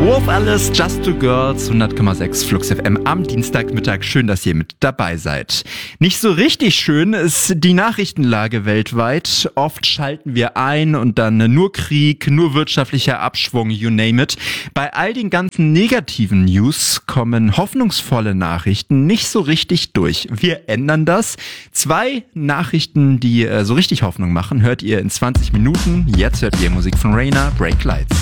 Auf alles, Just Two Girls, 100,6 Flux FM am Dienstagmittag. Schön, dass ihr mit dabei seid. Nicht so richtig schön ist die Nachrichtenlage weltweit. Oft schalten wir ein und dann nur Krieg, nur wirtschaftlicher Abschwung, you name it. Bei all den ganzen negativen News kommen hoffnungsvolle Nachrichten nicht so richtig durch. Wir ändern das. 2 Nachrichten, die so richtig Hoffnung machen, hört ihr in 20 Minuten. Jetzt hört ihr Musik von Rainer, Break Lights.